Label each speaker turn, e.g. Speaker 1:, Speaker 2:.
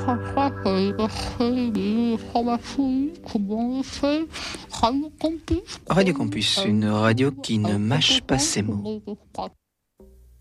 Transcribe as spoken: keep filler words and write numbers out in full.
Speaker 1: à chaque fois, il cherchait des informations, comment on fait. Radio Campus.
Speaker 2: Radio Campus, une radio qui ne mâche pas ses mots.